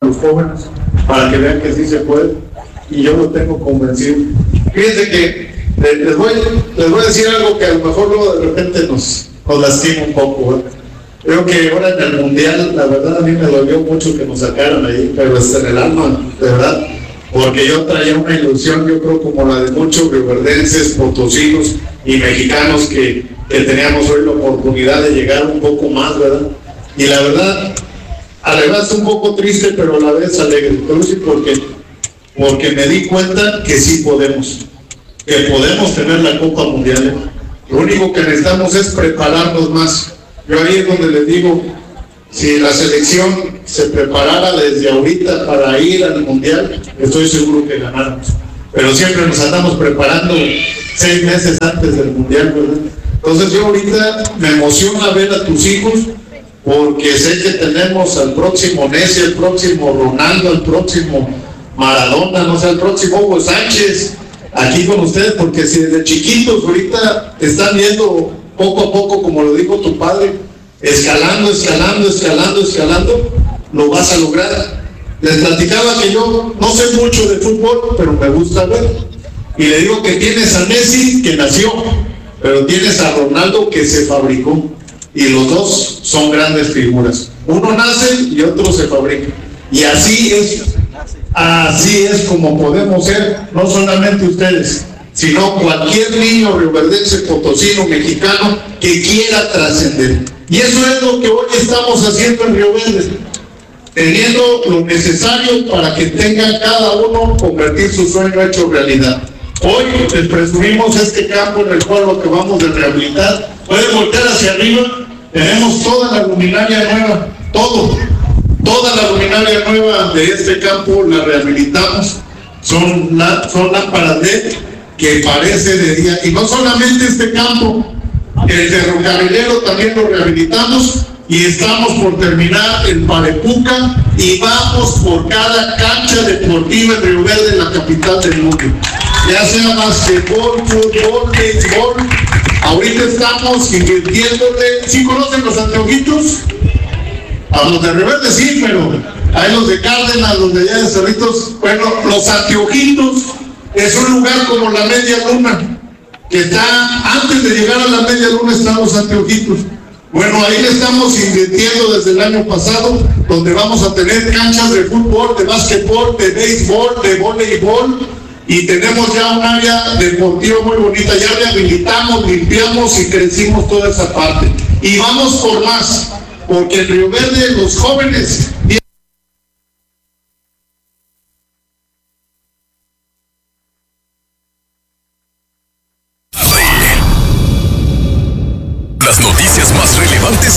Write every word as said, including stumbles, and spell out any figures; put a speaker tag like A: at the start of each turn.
A: los jóvenes para que vean que sí se puede, y yo lo tengo convencido. Fíjense que les voy, les voy a decir algo que a lo mejor luego de repente nos, nos lastima un poco, ¿eh? Creo que ahora en el Mundial, la verdad a mí me dolió mucho que nos sacaran ahí, pero está en el alma, de verdad, porque yo traía una ilusión, yo creo como la de muchos rioverdenses, potosinos y mexicanos que, que teníamos hoy la oportunidad de llegar un poco más, ¿verdad? Y la verdad, a la vez un poco triste, pero a la vez alegre, porque, porque me di cuenta que sí podemos, que podemos tener la Copa Mundial, ¿eh? Lo único que necesitamos es prepararnos más. Yo ahí es donde les digo, si la selección se preparara desde ahorita para ir al Mundial, estoy seguro que ganáramos. Pero siempre nos andamos preparando seis meses antes del Mundial, ¿verdad? Entonces yo ahorita me emociona ver a tus hijos, porque sé que tenemos al próximo Messi, al próximo Ronaldo, al próximo Maradona, no sé, al próximo Hugo Sánchez, aquí con ustedes, porque si desde chiquitos ahorita están viendo poco a poco, como lo dijo tu padre, escalando, escalando, escalando, escalando, lo vas a lograr. Les platicaba que yo no sé mucho de fútbol, pero me gusta ver. Y le digo que tienes a Messi, que nació, pero tienes a Ronaldo, que se fabricó. Y los dos son grandes figuras. Uno nace y otro se fabrica. Y así es, así es como podemos ser, no solamente ustedes, sino cualquier niño rioverdense, potosino, mexicano que quiera trascender. Y eso es lo que hoy estamos haciendo en Río Verde, teniendo lo necesario para que tengan cada uno convertir su sueño hecho realidad. Hoy les presumimos este campo en el cual lo que vamos a rehabilitar. Pueden voltear hacia arriba, tenemos toda la luminaria nueva, todo, toda la luminaria nueva de este campo la rehabilitamos, son, la, son lámparas L E D que parece de día, y no solamente este campo, el ferrocarrilero también lo rehabilitamos, y estamos por terminar el Parepuca, y vamos por cada cancha deportiva en Río Verde, la capital del mundo, ya sea basquetbol, fútbol, béisbol. Ahorita estamos invirtiéndole. ¿Sí conocen los anteojitos? A los de Río Verde sí, pero hay los de Cárdenas, los de allá de Cerritos. Bueno, los anteojitos es un lugar como la Media Luna, que está, antes de llegar a la Media Luna están los anteojitos. Bueno, ahí le estamos invirtiendo desde el año pasado, donde vamos a tener canchas de fútbol, de básquetbol, de béisbol, de voleibol, y tenemos ya un área deportiva muy bonita. Ya rehabilitamos, limpiamos y crecimos toda esa parte. Y vamos por más, porque en Río Verde los jóvenes...
B: Las noticias más relevantes